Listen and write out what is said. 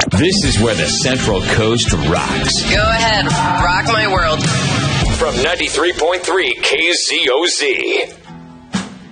This is where the Central Coast rocks. Go ahead, rock my world. From 93.3 KZOZ.